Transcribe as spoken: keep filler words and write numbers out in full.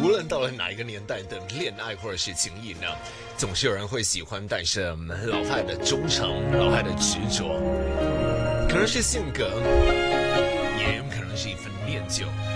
无论到了哪一个年代的恋爱或者是情谊呢，总是有人会喜欢带着老派的忠诚、老派的执着，可能是性格，也有可能是一份念旧。